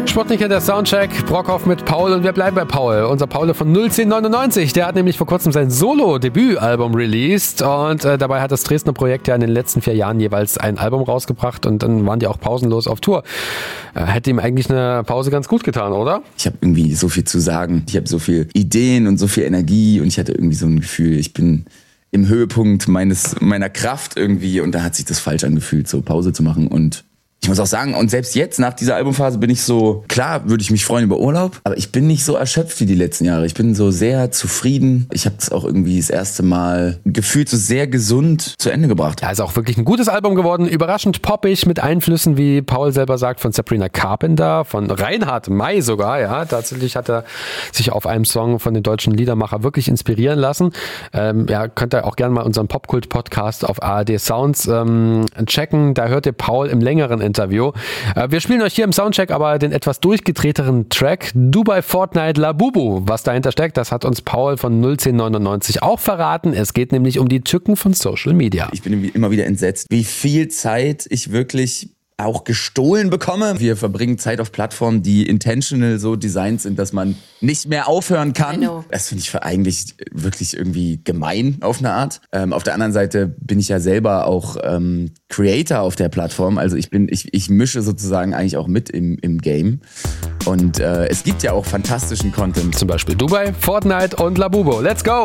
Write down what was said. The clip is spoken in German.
Sputnik, der Soundcheck, Brockhoff mit Paul und wir bleiben bei Paul. Unser Paul von 01099, der hat nämlich vor kurzem sein Solo-Debütalbum released und dabei hat das Dresdner Projekt ja in den letzten 4 Jahren jeweils ein Album rausgebracht und dann waren die auch pausenlos auf Tour. Hätte ihm eigentlich eine Pause ganz gut getan, oder? Ich habe irgendwie so viel zu sagen. Ich habe so viel Ideen und so viel Energie und ich hatte irgendwie so ein Gefühl, ich bin im Höhepunkt meiner Kraft irgendwie und da hat sich das falsch angefühlt, so Pause zu machen. Und ich muss auch sagen, und selbst jetzt nach dieser Albumphase bin ich so, klar würde ich mich freuen über Urlaub, aber ich bin nicht so erschöpft wie die letzten Jahre. Ich bin so sehr zufrieden. Ich habe es auch irgendwie das erste Mal gefühlt so sehr gesund zu Ende gebracht. Ja, ist auch wirklich ein gutes Album geworden. Überraschend poppig mit Einflüssen, wie Paul selber sagt, von Sabrina Carpenter, von Reinhard May sogar. Ja, tatsächlich hat er sich auf einem Song von den deutschen Liedermacher wirklich inspirieren lassen. Ja, könnt ihr auch gerne mal unseren Popkult-Podcast auf ARD Sounds checken. Da hört ihr Paul im längeren Interview. Wir spielen euch hier im Soundcheck aber den etwas durchgedrehteren Track Dubai Fortnite Labubu. Was dahinter steckt, das hat uns Paul von 01099 auch verraten. Es geht nämlich um die Tücken von Social Media. Ich bin immer wieder entsetzt, wie viel Zeit ich wirklich auch gestohlen bekomme. Wir verbringen Zeit auf Plattformen, die intentional so designt sind, dass man nicht mehr aufhören kann. Das finde ich eigentlich wirklich irgendwie gemein auf eine Art. Auf der anderen Seite bin ich ja selber auch Creator auf der Plattform. Also ich mische sozusagen eigentlich auch mit im Game. Und es gibt ja auch fantastischen Content. Zum Beispiel Dubai, Fortnite und Labubu. Let's go!